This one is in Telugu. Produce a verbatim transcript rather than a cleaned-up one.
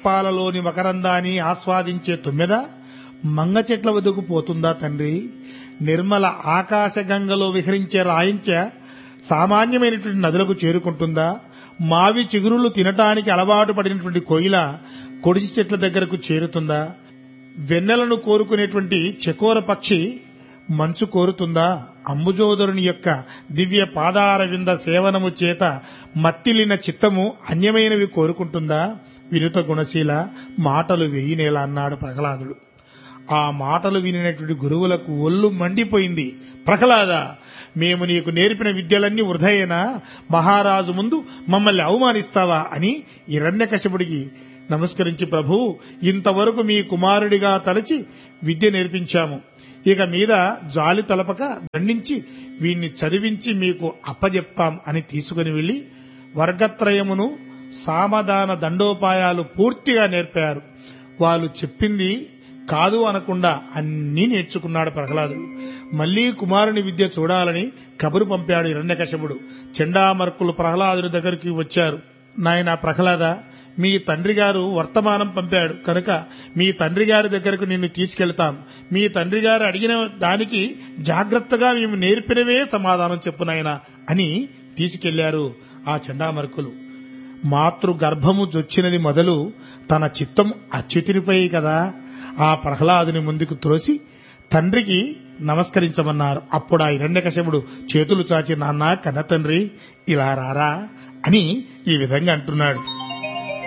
పుష్పాలలోని మకరందాన్ని ఆస్వాదించే తుమ్మెద మంగ చెట్ల వద్దకు పోతుందా తండ్రి? నిర్మల ఆకాశగంగలో విహరించే రాయించ సామాన్యమైనటువంటి నదులకు చేరుకుంటుందా? మావి చిగురులు తినటానికి అలవాటు పడినటువంటి కోయిల కొడిసి చెట్ల దగ్గరకు చేరుతుందా? వెన్నెలను కోరుకునేటువంటి చకోర పక్షి మంచు కోరుతుందా? అంబుజోదరుని యొక్క దివ్య పాదార వింద సేవనము చేత మత్తిలిన చిత్తము అన్యమైనవి కోరుకుంటుందా? వినుత గుణశీల మాటలు వెయ్యినేలా అన్నాడు ప్రహ్లాదుడు. ఆ మాటలు వినినటువంటి గురువులకు ఒళ్ళు మండిపోయింది. ప్రహ్లాద, మేము నీకు నేర్పిన విద్యలన్నీ వృధయేనా? మహారాజు ముందు మమ్మల్ని అవమానిస్తావా అని హిరణ్యకశిపుడికి నమస్కరించి, ప్రభు, ఇంతవరకు మీ కుమారుడిగా తలచి విద్య నేర్పించాము. ఇక మీద జాలి తలపక దండించి వీణ్ణి చదివించి మీకు అప్పజెప్తాం అని తీసుకుని వెళ్లి వర్గత్రయమును సామధాన దండోపాయాలు పూర్తిగా నేర్పారు. వాళ్ళు చెప్పింది కాదు అనకుండా అన్నీ నేర్చుకున్నాడు ప్రహ్లాదుడు. మళ్లీ కుమారుని విద్య చూడాలని కబురు పంపాడు హిరణ్యకశిపుడు. చండామర్కులు ప్రహ్లాదుని దగ్గరికి వచ్చారు. నాయన ప్రహ్లాద, మీ తండ్రి గారు వర్తమానం పంపాడు కనుక మీ తండ్రి గారి దగ్గరకు నిన్ను తీసుకెళ్తాం. మీ తండ్రి గారు అడిగిన దానికి జాగ్రత్తగా మేము నేర్పినవే సమాధానం చెప్పు నాయనా అని తీసుకెళ్లారు ఆ చండామర్కులు. మాతృ గర్భము జొచ్చినది మొదలు తన చిత్తం అచ్యుతునిపై కదా ఆ ప్రహ్లాదుని ముందుకు త్రోసి తండ్రికి నమస్కరించమన్నారు. అప్పుడు ఆ హిరణ్యకశిపుడు చేతులు చాచి, నాన్న కన్న తండ్రి ఇలా రారా అని ఈ విధంగా అంటున్నాడు.